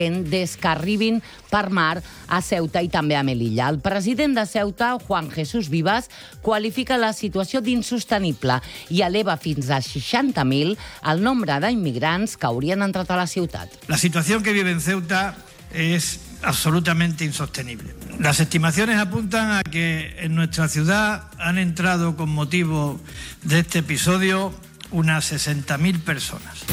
des que arribin per mar a Ceuta i també a Melilla. El president de Ceuta, Juan Jesús Vivas, qualifica la situació d'insostenible i eleva fins a 60.000 el nombre d'immigrants que haurien entrat a la ciutat. La situación que vive en Ceuta es absolutamente insostenible. Las estimaciones apuntan a que en nuestra ciudad han entrado con motivo de este episodio unas 60.000 personas.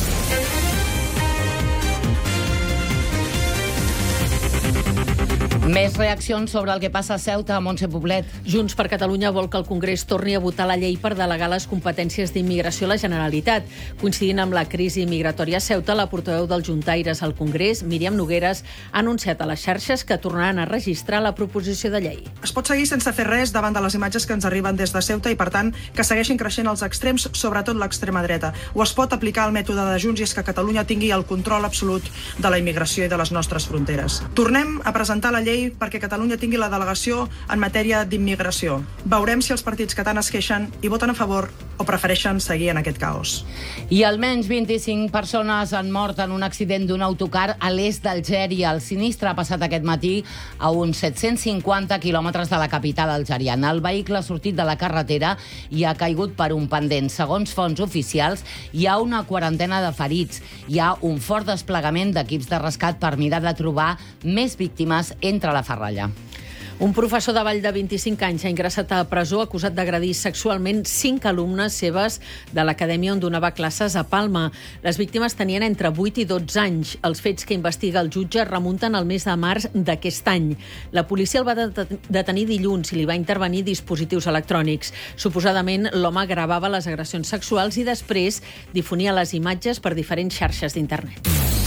Més reaccions sobre el que passa a Ceuta, Montse Poblet. Junts per Catalunya vol que el Congrés torni a votar la llei per delegar les competències d'immigració a la Generalitat. Coincidint amb la crisi migratòria a Ceuta, la portaveu dels juntaires al Congrés, Míriam Nogueras, ha anunciat a les xarxes que tornaran a registrar la proposició de llei. Es pot seguir sense fer res davant de les imatges que ens arriben des de Ceuta i, per tant, que segueixin creixent els extrems, sobretot l'extrema dreta. O es pot aplicar el mètode de Junts i és que Catalunya tingui el control absolut de la immigració i de les nostres fronteres. Tornem a presentar la llei perquè Catalunya tingui la delegació en matèria d'immigració. Veurem si els partits que tant es queixen hi voten a favor o prefereixen seguir en aquest caos. I almenys 25 persones han mort en un accident d'un autocar a l'est d'Algèria. El sinistre ha passat aquest matí a uns 750 quilòmetres de la capital algeriana. El vehicle ha sortit de la carretera i ha caigut per un pendent. Segons fonts oficials, hi ha una quarantena de ferits. Hi ha un fort desplegament d'equips de rescat per mirar de trobar més víctimes entre la ferralla. Un professor de Vall de 25 anys ha ingressat a presó acusat d'agredir sexualment 5 alumnes seves de l'acadèmia on donava classes a Palma. Les víctimes tenien entre 8 i 12 anys. Els fets que investiga el jutge remunten al mes de març d'aquest any. La policia el va detenir dilluns i li va intervenir dispositius electrònics. Suposadament, l'home gravava les agressions sexuals i després difonia les imatges per diferents xarxes d'internet.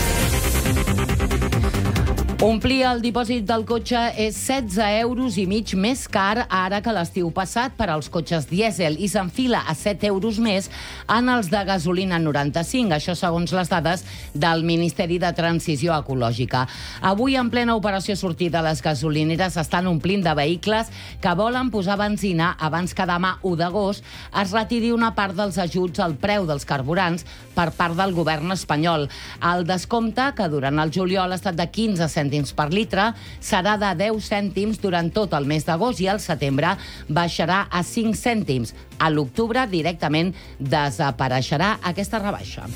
Omplir el dipòsit del cotxe és 16,5 euros més car ara que l'estiu passat per als cotxes dièsel i s'enfila a 7 euros més en els de gasolina 95, això segons les dades del Ministeri de Transició Ecològica. Avui, en plena operació sortida, les gasolineres estan omplint de vehicles que volen posar benzina abans que demà 1 d'agost es retiri una part dels ajuts al preu dels carburants per part del govern espanyol. El descompte, que durant el juliol ha estat de 15 cèntims per litre, serà de 10 cèntims durant tot el mes d'agost i al setembre baixarà a 5 cèntims. A l'octubre directament desapareixerà aquesta rebaixa.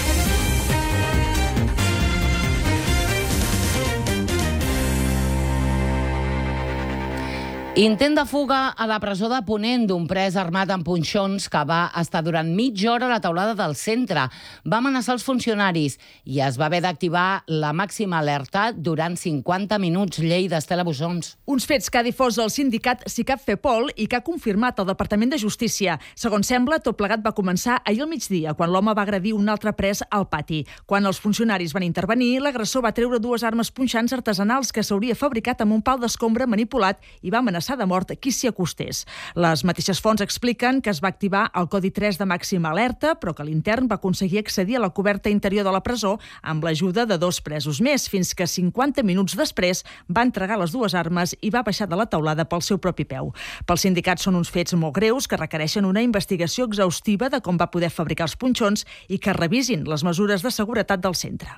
Intent de fuga a la presó de Ponent d'un pres armat amb punxons que va estar durant mitja hora a la teulada del centre. Va amenaçar els funcionaris i es va haver d'activar la màxima alerta durant 50 minuts. Lleida, Estela Busons. Uns fets que ha difós el sindicat SICAP FEPOL i que ha confirmat el Departament de Justícia. Segons sembla, tot plegat va començar ahir al migdia, quan l'home va agredir un altre pres al pati. Quan els funcionaris van intervenir, l'agressor va treure 2 armes punxants artesanals que s'hauria fabricat amb un pal d'escombra manipulat i va amenaçar de mort qui s'hi acostés. Les mateixes fonts expliquen que es va activar el codi 3 de màxima alerta, però que l'intern va aconseguir accedir a la coberta interior de la presó amb l'ajuda de 2 presos més, fins que 50 minuts després va entregar les 2 armes i va baixar de la teulada pel seu propi peu. Pel sindicat són uns fets molt greus que requereixen una investigació exhaustiva de com va poder fabricar els punxons i que revisin les mesures de seguretat del centre.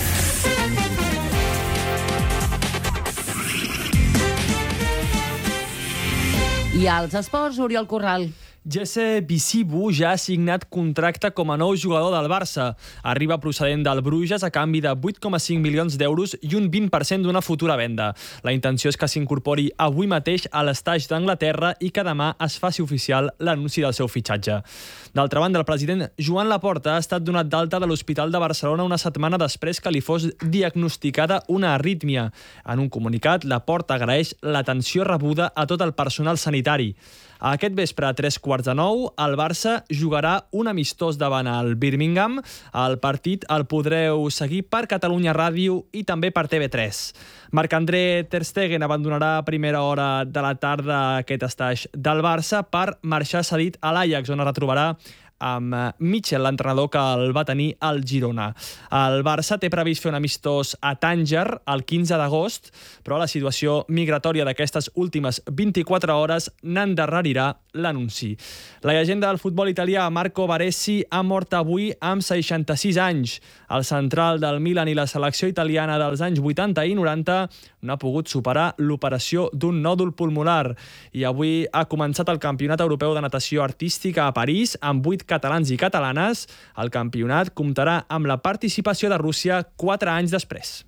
I als esports, Oriol Corral. Jesse Bisibu ja ha signat contracte com a nou jugador del Barça. Arriba procedent del Bruges a canvi de 8,5 milions d'euros i un 20% d'una futura venda. La intenció és que s'incorpori avui mateix a l'estaix d'Anglaterra i que demà es faci oficial l'anunci del seu fitxatge. D'altra banda, el president Joan Laporta ha estat donat d'alta de l'Hospital de Barcelona una setmana després que li fos diagnosticada una arrítmia. En un comunicat, Laporta agraeix l'atenció rebuda a tot el personal sanitari. Aquest vespre, a 8:45, el Barça jugarà un amistós davant el Birmingham. El partit el podreu seguir per Catalunya Ràdio i també per TV3. Marc-André ter Stegen abandonarà a primera hora de la tarda aquest estaix del Barça per marxar cedit a l'Ajax, on es retrobarà amb Michel, l'entrenador que el va tenir al Girona. El Barça té previst fer un amistós a Tànger el 15 d'agost, però la situació migratòria d'aquestes últimes 24 hores n'endarrerirà l'anunci. La llegenda del futbol italià Marco Baresi ha mort avui amb 66 anys. El central del Milan i la selecció italiana dels anys 80 i 90 no ha pogut superar l'operació d'un nòdul pulmonar. I avui ha començat el Campionat Europeu de Natació Artística a París amb 8 catalans i catalanes. El campionat comptarà amb la participació de Rússia 4 anys després.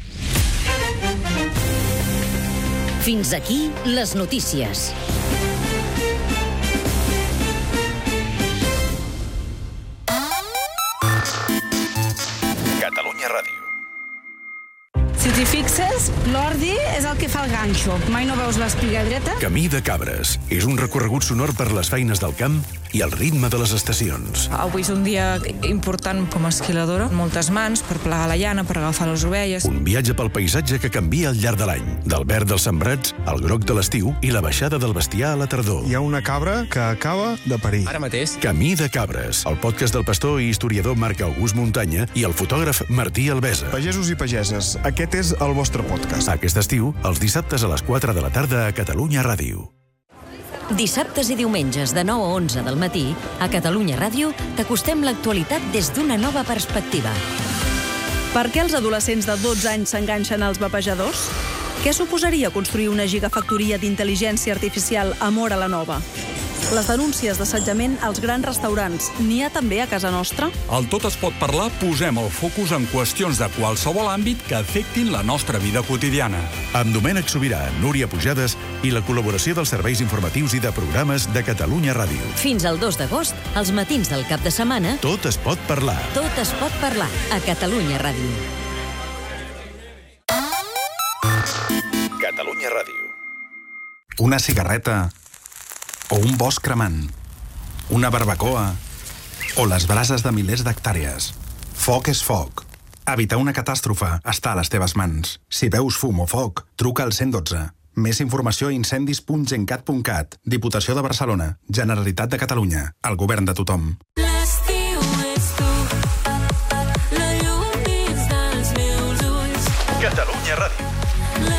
Fins aquí les notícies. Catalunya Ràdio. Si t'hi fixes, l'ordi és el que fa el ganxo. Mai no veus l'espiga dreta? Camí de Cabres és un recorregut sonor per les feines del camp i el ritme de les estacions. Avui és un dia important com a esquiladora. Moltes mans per plegar la llana, per agafar les ovelles. Un viatge pel paisatge que canvia al llarg de l'any. Del verd dels sembrats al groc de l'estiu i la baixada del bestiar a la tardor. Hi ha una cabra que acaba de parir. Ara mateix. Camí de Cabres, el podcast del pastor i historiador Marc August Muntanya i el fotògraf Martí Albesa. Pagesos i pageses, aquest és el vostre podcast. Aquest estiu, els dissabtes a les 4 de la tarda a Catalunya Ràdio. Dissabtes i diumenges de 9 a 11 del matí, a Catalunya Ràdio, t'acostem l'actualitat des d'una nova perspectiva. Per què els adolescents de 12 anys s'enganxen als vapejadors? Què suposaria construir una gigafactoria d'intel·ligència artificial a Móra la Nova? Les denúncies d'assetjament als grans restaurants, n'hi ha també a casa nostra? Al Tot es pot parlar posem el focus en qüestions de qualsevol àmbit que afectin la nostra vida quotidiana. Amb Domènec Sobirà, Núria Pujades i la col·laboració dels serveis informatius i de programes de Catalunya Ràdio. Fins al 2 d'agost, als matins del cap de setmana... Tot es pot parlar. Tot es pot parlar a Catalunya Ràdio. Catalunya Ràdio. Una cigarreta o un bosc cremant, una barbacoa o les brases de milers d'hectàrees. Foc és foc. Evitar una catàstrofe està a les teves mans. Si veus fum o foc, truca al 112. Més informació a incendis.gencat.cat. Diputació de Barcelona. Generalitat de Catalunya. El govern de tothom. L'estiu és tu, la llum dins dels meus ulls. Catalunya Ràdio.